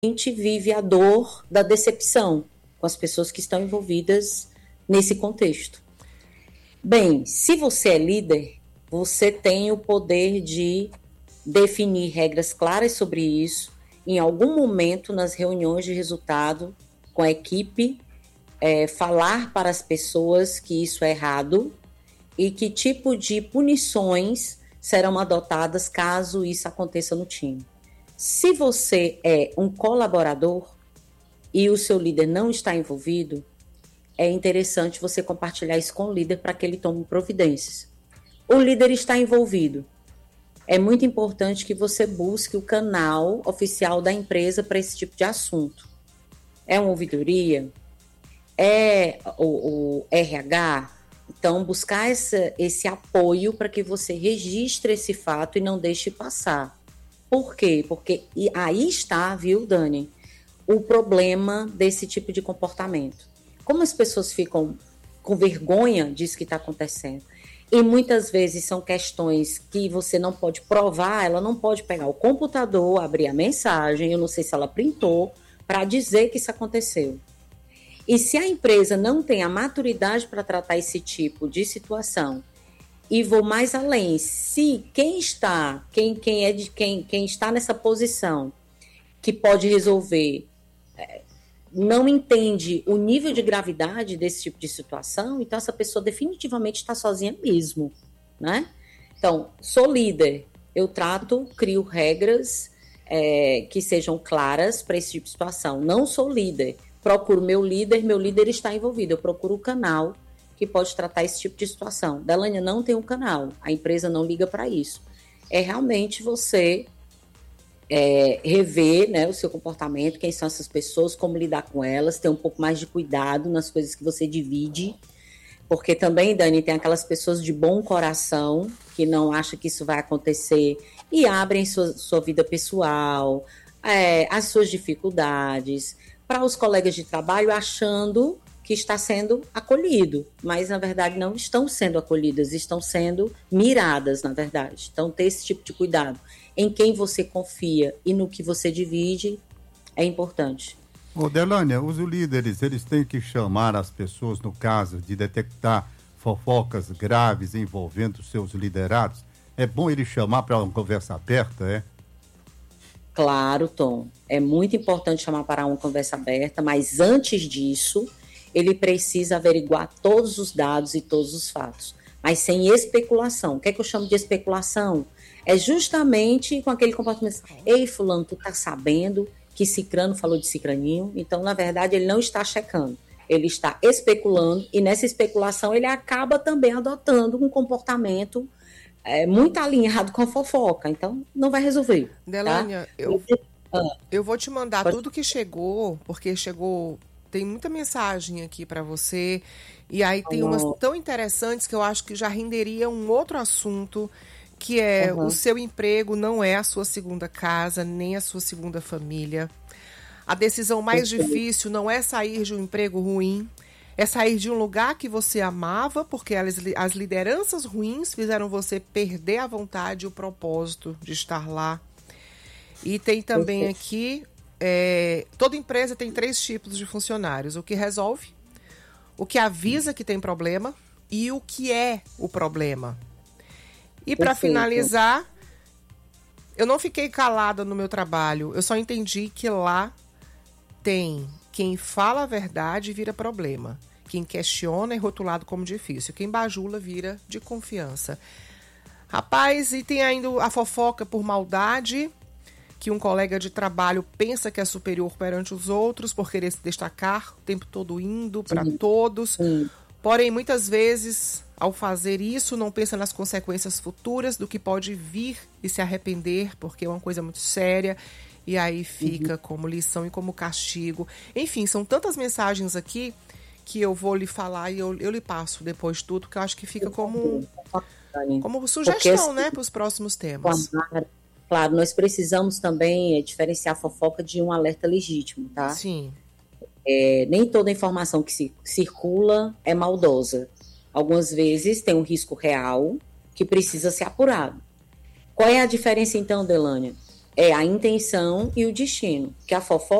gente vive a dor da decepção com as pessoas que estão envolvidas nesse contexto. Bem, se você é líder, você tem o poder de definir regras claras sobre isso, em algum momento nas reuniões de resultado com a equipe, falar para as pessoas que isso é errado e que tipo de punições serão adotadas caso isso aconteça no time. Se você é um colaborador e o seu líder não está envolvido, é interessante você compartilhar isso com o líder para que ele tome providências. O líder está envolvido. É muito importante que você busque o canal oficial da empresa para esse tipo de assunto. É uma ouvidoria? É o RH? Então, buscar esse apoio para que você registre esse fato e não deixe passar. Por quê? Porque aí está, viu, Dani, o problema desse tipo de comportamento. Como as pessoas ficam com vergonha disso que está acontecendo, e muitas vezes são questões que você não pode provar, ela não pode pegar o computador, abrir a mensagem, eu não sei se ela printou, para dizer que isso aconteceu. E se a empresa não tem a maturidade para tratar esse tipo de situação, e vou mais além, se quem está nessa posição que pode resolver não entende o nível de gravidade desse tipo de situação, então essa pessoa definitivamente está sozinha mesmo, né? Então, sou líder, eu crio regras que sejam claras para esse tipo de situação. Não sou líder, procuro meu líder está envolvido, eu procuro o canal que pode tratar esse tipo de situação. Delânia, não tem um canal, a empresa não liga para isso. É realmente você rever, né, o seu comportamento, quem são essas pessoas, como lidar com elas, ter um pouco mais de cuidado nas coisas que você divide, porque também, Dani, tem aquelas pessoas de bom coração que não acham que isso vai acontecer e abrem sua vida pessoal, as suas dificuldades, para os colegas de trabalho achando que está sendo acolhido, mas na verdade não estão sendo acolhidas, estão sendo miradas, na verdade. Então, ter esse tipo de cuidado em quem você confia e no que você divide é importante. Ô, Delânia, os líderes, eles têm que chamar as pessoas, no caso de detectar fofocas graves envolvendo seus liderados. É bom ele chamar para uma conversa aberta, é? Claro, Tom. É muito importante chamar para uma conversa aberta, mas antes disso, ele precisa averiguar todos os dados e todos os fatos, mas sem especulação. O que é que eu chamo de especulação? É justamente com aquele comportamento. Ei, fulano, tu tá sabendo que cicrano falou de cicraninho? Então, na verdade, ele não está checando. Ele está especulando e nessa especulação ele acaba também adotando um comportamento muito alinhado com a fofoca. Então, não vai resolver. Delânia, tá? eu vou te mandar tudo que chegou, porque tem muita mensagem aqui para você, e aí tem umas tão interessantes que eu acho que já renderia um outro assunto, que é o seu emprego não é a sua segunda casa, nem a sua segunda família. A decisão mais difícil não é sair de um emprego ruim, é sair de um lugar que você amava, porque as lideranças ruins fizeram você perder a vontade e o propósito de estar lá. E tem também aqui, toda empresa tem 3 tipos de funcionários: o que resolve, o que avisa que tem problema e o que é o problema. E para finalizar, eu não fiquei calada no meu trabalho, eu só entendi que lá tem quem fala a verdade vira problema, quem questiona é rotulado como difícil, quem bajula vira de confiança. Rapaz, e tem ainda a fofoca por maldade, que um colega de trabalho pensa que é superior perante os outros por querer se destacar, o tempo todo indo para todos. Porém, muitas vezes, ao fazer isso, não pensa nas consequências futuras do que pode vir e se arrepender, porque é uma coisa muito séria, e aí fica como lição e como castigo. Enfim, são tantas mensagens aqui que eu vou lhe falar e eu lhe passo depois tudo, que eu acho que fica como sugestão, né, para os próximos temas. Claro, nós precisamos também diferenciar a fofoca de um alerta legítimo, tá? Sim. Nem toda informação que circula é maldosa. Algumas vezes tem um risco real que precisa ser apurado. Qual é a diferença então, Delânia? é a intenção e o destino. Que a fofoca